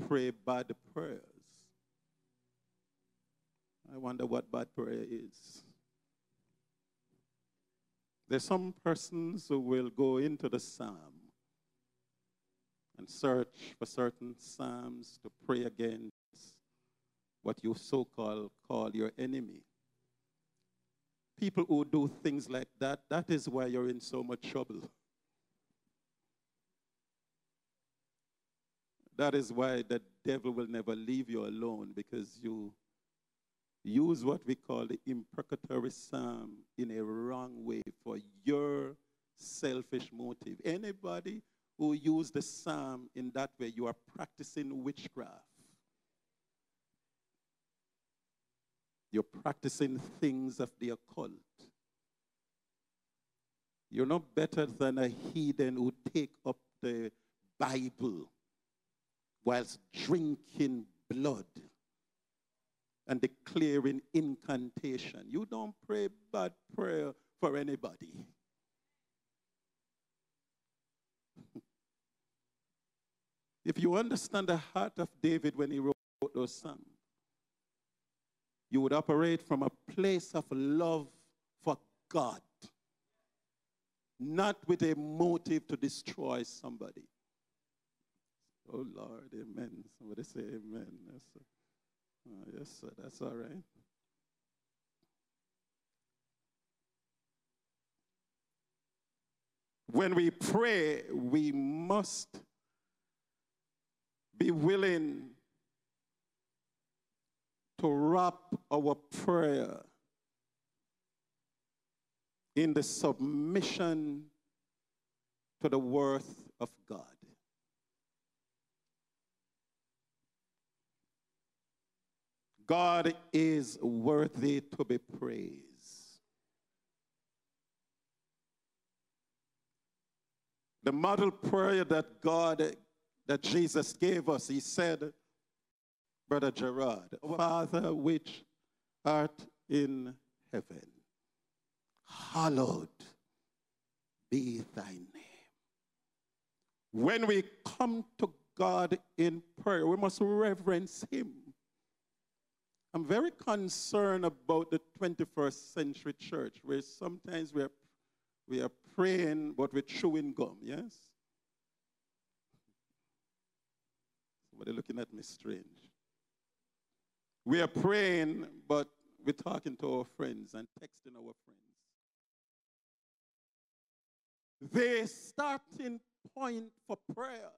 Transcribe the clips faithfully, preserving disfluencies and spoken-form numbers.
pray bad prayers. I wonder what bad prayer is. There's some persons who will go into the psalm and search for certain psalms to pray against what you so-called call your enemy. People who do things like that, that is why you're in so much trouble. That is why the devil will never leave you alone, because you use what we call the imprecatory psalm in a wrong way for your selfish motive. Anybody who use the psalm in that way, you are practicing witchcraft. You're practicing things of the occult. You're not better than a heathen who take up the Bible whilst drinking blood and declaring incantation. You don't pray bad prayer for anybody. If you understand the heart of David when he wrote those psalms, you would operate from a place of love for God, not with a motive to destroy somebody. Oh, Lord, amen. Somebody say amen. Yes, sir. Oh, yes, sir. That's all right. When we pray, we must be willing to wrap our prayer in the submission to the worth of God. God is worthy to be praised. The model prayer that God, that Jesus gave us, he said, Brother Gerard, Father which art in heaven, hallowed be thy name. When we come to God in prayer, we must reverence him. I'm very concerned about the twenty-first century church, where sometimes we are, we are praying, but we're chewing gum, yes? Somebody looking at me strange. We are praying, but we're talking to our friends and texting our friends. The starting point for prayer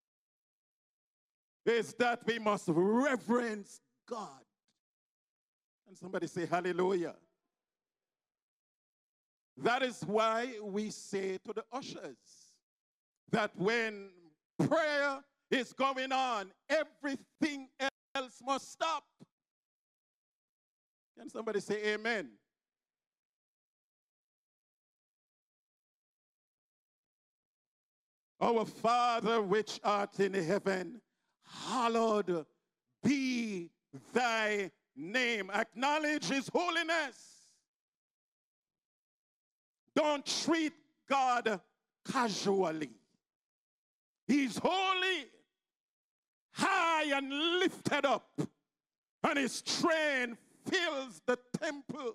is that we must reverence God. And somebody say hallelujah. That is why we say to the ushers that when prayer is going on, everything else must stop. Can somebody say amen? Our Father which art in heaven, hallowed be thy name. Acknowledge his holiness. Don't treat God casually. He's holy, high and lifted up, and his train fills the temple.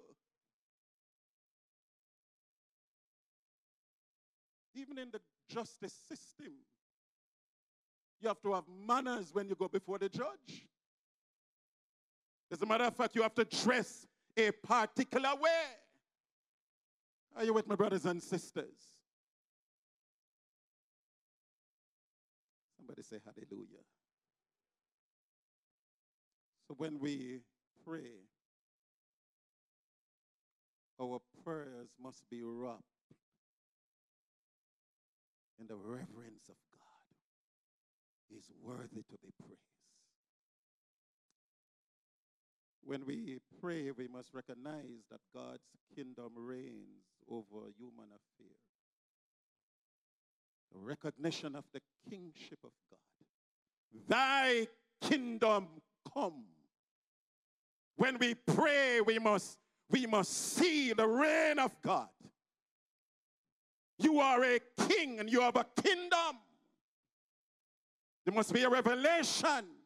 Even in the justice system, you have to have manners when you go before the judge. As a matter of fact, you have to dress a particular way. Are you with my brothers and sisters? Somebody say hallelujah. So when we pray, our prayers must be wrapped in the reverence of God. He's worthy to be praised. When we pray, we must recognize that God's kingdom reigns over human affairs. The recognition of the kingship of God. Thy kingdom come. When we pray, we must, we must see the reign of God. You are a king and you have a kingdom. There must be a revelation